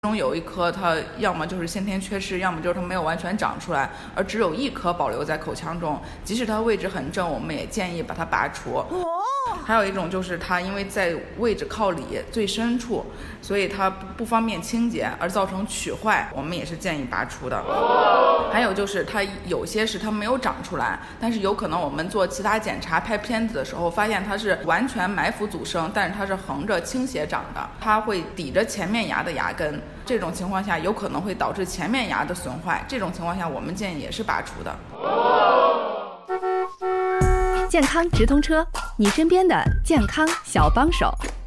中有一颗它要么就是先天缺失，要么就是它没有完全长出来，而只有一颗保留在口腔中，即使它位置很正，我们也建议把它拔除。还有一种就是它因为在位置靠里最深处，所以它不方便清洁而造成龋坏，我们也是建议拔除的。还有就是它有些是它没有长出来，但是有可能我们做其他检查拍片子的时候发现它是完全埋伏阻生，但是它是横着倾斜长的，它会抵着前面牙的牙根，这种情况下有可能会导致前面牙的损坏，这种情况下我们建议也是拔除的。 健康直通车，你身边的健康小帮手。